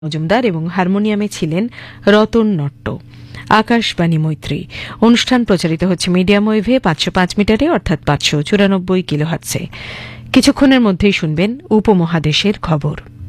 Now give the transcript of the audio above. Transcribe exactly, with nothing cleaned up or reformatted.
মজুমদার এবং হারমোনিয়ামে ছিলেন রতন নট্ট। আকাশবাণী মৈত্রী অনুষ্ঠান প্রচারিত হচ্ছে মিডিয়াম ওয়েভে পাঁচশো পাঁচ মিটারে অর্থাৎ পাঁচশো চুরানব্বই কিলোহার্টজে। কিছুক্ষণের মধ্যেই শুনবেন উপমহাদেশের খবর।